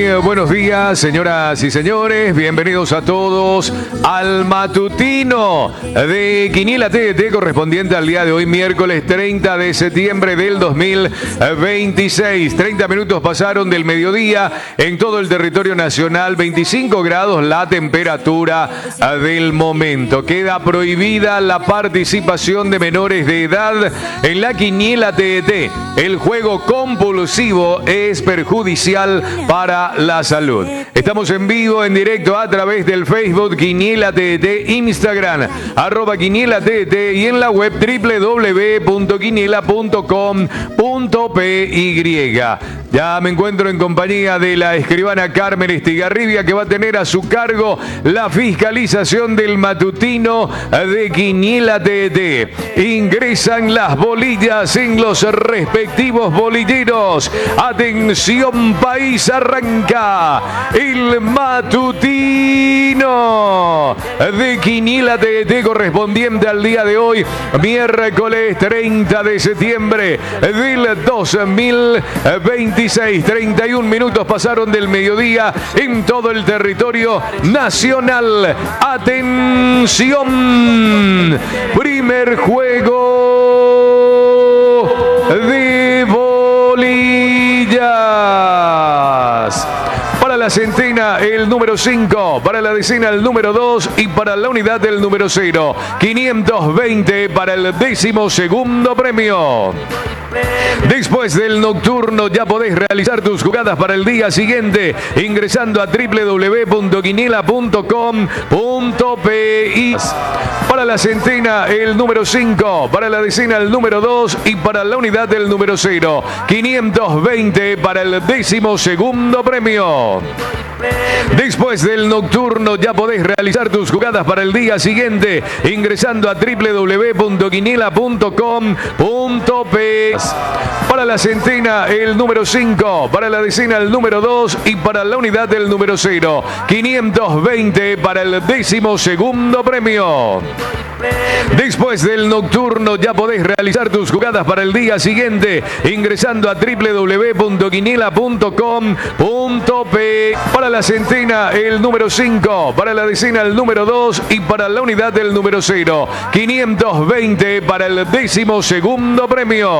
buenos días, señoras y señores. Bienvenidos a todos al matutino de Quiniela TDT correspondiente al día de hoy, miércoles 30 de septiembre del 2026. 30 minutos pasaron del mediodía en todo el territorio nacional, 25 grados la temperatura del momento. Queda prohibida la participación de menores de edad en la Quiniela TDT. El juego compulsivo es perjudicial para la salud. Estamos en vivo, en directo a través del Facebook Quiniela TDT, Instagram @Quiniela TDT y en la web www.quiniela.com.py. Ya me encuentro en compañía de la escribana Carmen Estigarribia, que va a tener a su cargo la fiscalización del matutino de Quiniela TDT. Ingresan las bolillas en los respectivos bolilleros. Atención país, arranca el matutino de Quiniela TDT correspondiente al día de hoy, miércoles 30 de septiembre del 2026. 31 minutos pasaron del mediodía en todo el territorio nacional. Atención, primer juego de bolillas. Para la centena el número 5, para la decena el número 2 y para la unidad el número 0. 520 para el 12º premio. Después del nocturno ya podés realizar tus jugadas para el día siguiente ingresando a www.quiniela.com.py. Para la centena el número 5, para la decena el número 2 y para la unidad el número 0. 520 para el 12º premio. Después del nocturno ya podés realizar tus jugadas para el día siguiente ingresando a www.quiniela.com.py. Para la centena el número 5, para la decena el número 2 y para la unidad el número 0. 520 para el 12º premio. Después del nocturno ya podés realizar tus jugadas para el día siguiente ingresando a www.quiniela.com.py. Para la centena el número 5, para la decena el número 2 y para la unidad el número 0. 520 para el 12º premio.